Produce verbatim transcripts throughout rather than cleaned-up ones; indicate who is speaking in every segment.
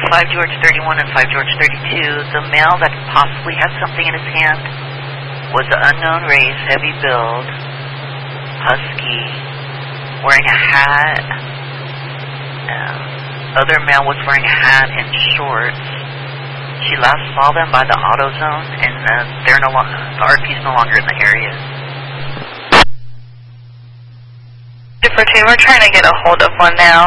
Speaker 1: five George thirty-one and five George thirty-two, the male that possibly had something in his hand was an unknown race, heavy build, husky, wearing a hat. Um, other male was wearing a hat and shorts. She last saw them by the auto zone, and uh, they're no longer, the R P's no longer in the area.
Speaker 2: Super two, we're trying to get a hold of one now.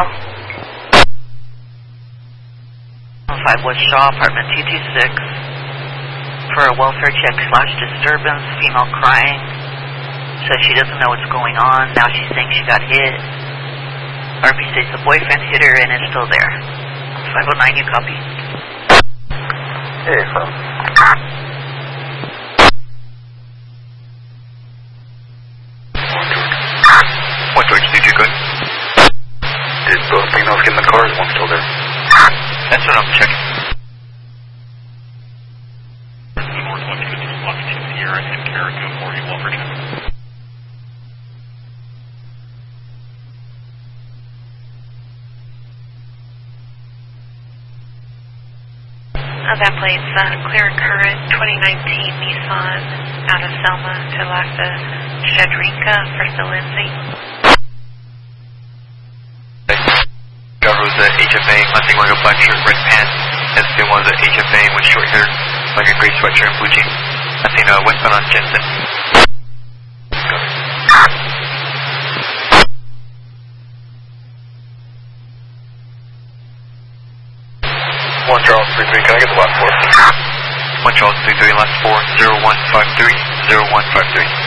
Speaker 1: five West Shaw, apartment two two six, for a welfare check slash disturbance, female crying, says she doesn't know what's going on, now she's saying she got hit. R P states the boyfriend hit her and is still there. five oh nine, you copy?
Speaker 3: Hey, from.
Speaker 4: One George, did you good?
Speaker 3: Did both females get in the car? Is one still there?
Speaker 4: That's what I'm checking.
Speaker 5: North one two three Block two Sierra and Carrico for you, welfare check.
Speaker 2: Uh, that plate's uh, clear current twenty nineteen Nissan out of Selma to Lasa Shadrinka for Lindsay.
Speaker 4: Driver was a H F A, Mustang wearing a black shirt, red pants. S two was a H F A with short hair, wearing a gray sweatshirt and blue jeans. I seen uh, westbound on Jensen.
Speaker 3: One Charles three three, can I get the last four?
Speaker 4: One Charles three three, last four, zero one five three, zero one five three.